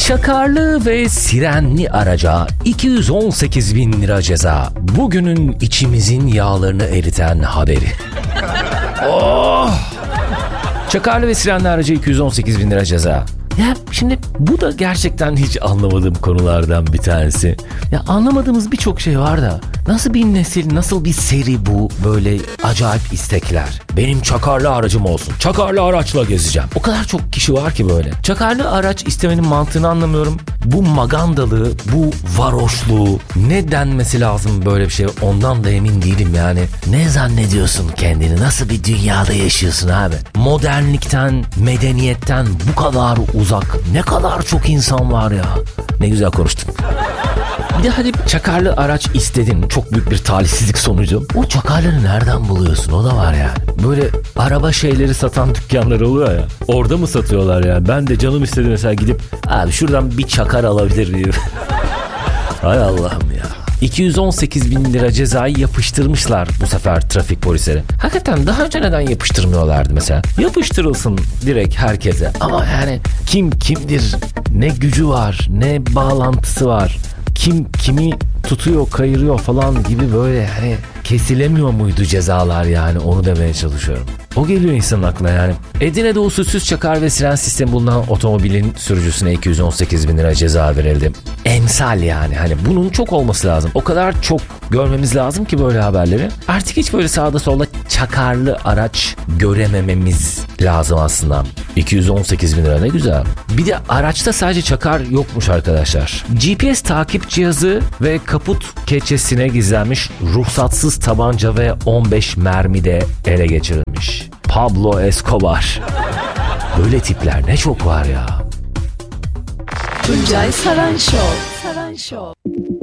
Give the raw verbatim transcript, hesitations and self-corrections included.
Çakarlı ve sirenli araca iki yüz on sekiz bin lira ceza. Bugünün içimizin yağlarını eriten haberi. Oh! Çakarlı ve sirenli araca iki yüz on sekiz bin lira ceza. Ya şimdi bu da gerçekten hiç anlamadığım konulardan bir tanesi. Ya anlamadığımız birçok şey var da nasıl bir nesil, nasıl bir seri bu böyle acayip istekler. Benim çakarlı aracım olsun. Çakarlı araçla gezeceğim. O kadar çok kişi var ki böyle. Çakarlı araç istemenin mantığını anlamıyorum. Bu magandalığı, bu varoşluğu ne denmesi lazım böyle bir şey ondan da emin değilim yani. Ne zannediyorsun kendini? Nasıl bir dünyada yaşıyorsun abi? Modernlikten, medeniyetten bu kadar uzak. Ne kadar çok insan var ya. Ne güzel konuştun. Bir de hadi çakarlı araç istedin. Çok büyük bir talihsizlik sonucu. O çakarları nereden buluyorsun? O da var ya. Böyle araba şeyleri satan dükkanlar oluyor ya. Orada mı satıyorlar ya? Ben de canım istedi mesela gidip abi şuradan bir çakar alabilir miyim? Hay Allah'ım ya. iki yüz on sekiz bin lira cezayı yapıştırmışlar bu sefer trafik polisleri. Hakikaten daha önce neden yapıştırmıyorlardı mesela? Yapıştırılsın direkt herkese. Ama yani kim kimdir? Ne gücü var? Ne bağlantısı var? Kim kimi tutuyor, kayırıyor falan gibi böyle hani kesilemiyor muydu cezalar yani onu demeye çalışıyorum. O geliyor insanın aklına yani. Edirne'de usulsüz çakar ve siren sistemi bulunan otomobilin sürücüsüne iki yüz on sekiz bin lira ceza verildi. Emsal yani hani bunun çok olması lazım. O kadar çok görmemiz lazım ki böyle haberleri. Artık hiç böyle sağda solda çakarlı araç göremememiz lazım aslında. iki yüz on sekiz bin lira ne güzel. Bir de araçta sadece çakar yokmuş arkadaşlar. G P S takip cihazı ve kaput keçesine gizlenmiş ruhsatsız tabanca ve on beş mermi de ele geçirilmiş. Pablo Escobar. Böyle tipler ne çok var ya. Tuncay Saran Show. Saran Show.